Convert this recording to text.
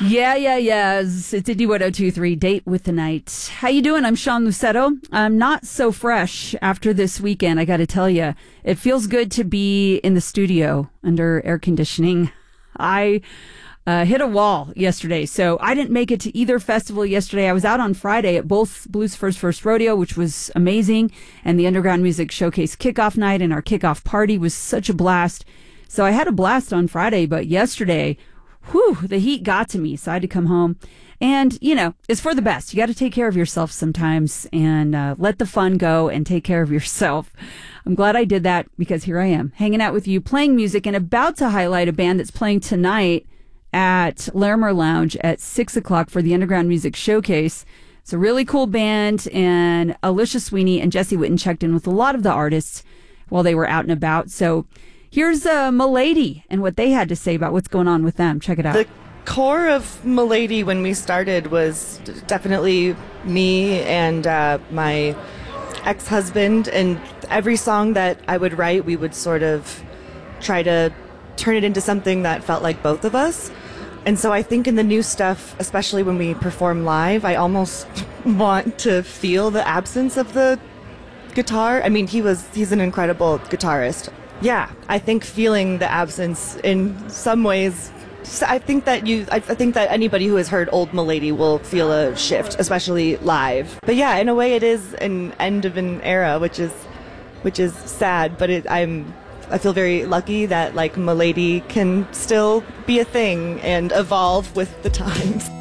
Yeah. It's Indie 102.3 Date with the Night. How you doing? I'm Sean Lucetto. I'm not so fresh after this weekend, I got to tell you. It feels good to be in the studio under air conditioning. I hit a wall yesterday, so I didn't make it to either festival yesterday. I was out on Friday at both Blues First Rodeo, which was amazing, and the Underground Music Showcase kickoff night, and our kickoff party was such a blast. So I had a blast on Friday, but yesterday, the heat got to me, so I had to come home. And, it's for the best. You got to take care of yourself sometimes and let the fun go and take care of yourself. I'm glad I did that because here I am, hanging out with you, playing music, and about to highlight a band that's playing tonight at Larimer Lounge at 6 o'clock for the Underground Music Showcase. It's a really cool band, and Alicia Sweeney and Jesse Witten checked in with a lot of the artists while they were out and about. So here's Milady and what they had to say about what's going on with them. Check it out. The core of Milady when we started was definitely me and my ex-husband, and every song that I would write, we would sort of try to turn it into something that felt like both of us. And so I think in the new stuff, especially when we perform live, I almost want to feel the absence of the guitar. I mean, he's an incredible guitarist. Yeah, I think feeling the absence in some ways, I think that anybody who has heard old Milady will feel a shift, especially live. But yeah, in a way it is an end of an era, which is sad, but I feel very lucky that Milady can still be a thing and evolve with the times.